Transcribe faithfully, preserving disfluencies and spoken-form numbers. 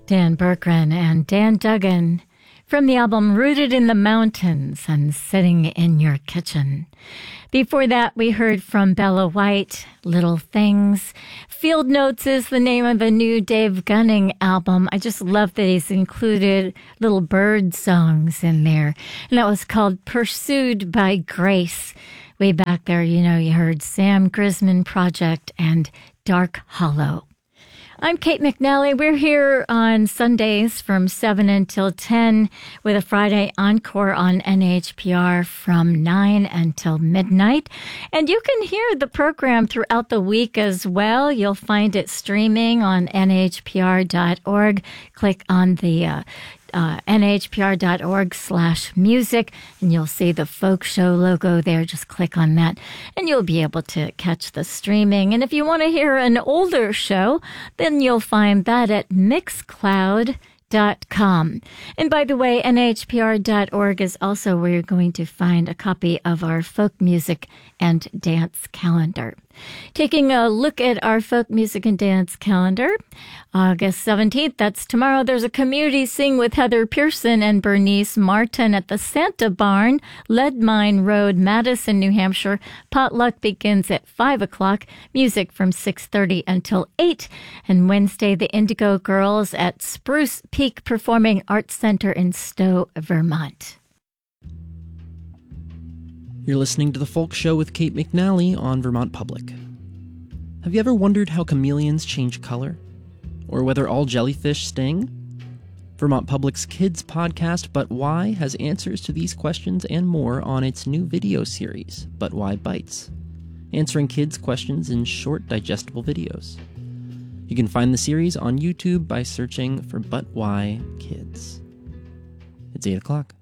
Dan Berkran and Dan Duggan from the album Rooted in the Mountains and Sitting in Your Kitchen. Before that, we heard from Bella White, Little Things. Field Notes is the name of the new Dave Gunning album. I just love that he's included little bird songs in there. And that was called Pursued by Grace. Way back there, you know, you heard Sam Grisman Project and Dark Hollow. I'm Kate McNally. We're here on Sundays from seven until ten with a Friday encore on N H P R from nine until midnight. And you can hear the program throughout the week as well. You'll find it streaming on N H P R dot org. Click on the uh, Uh, N H P R dot org slash music, and you'll see the folk show logo there. Just click on that, and you'll be able to catch the streaming. And if you want to hear an older show, then you'll find that at Mixcloud dot com. And by the way, N H P R dot org is also where you're going to find a copy of our folk music and dance calendar. Taking a look at our folk music and dance calendar, August seventeenth, that's tomorrow, there's a community sing with Heather Pearson and Bernice Martin at the Santa Barn, Lead Mine Road, Madison, New Hampshire. Potluck begins at five o'clock, music from six thirty until eight. And Wednesday, the Indigo Girls at Spruce Peak Performing Arts Center in Stowe, Vermont. You're listening to The Folk Show with Kate McNally on Vermont Public. Have you ever wondered how chameleons change color? Or whether all jellyfish sting? Vermont Public's kids podcast, But Why, has answers to these questions and more on its new video series, But Why Bites, answering kids' questions in short, digestible videos. You can find the series on YouTube by searching for But Why Kids. It's eight o'clock.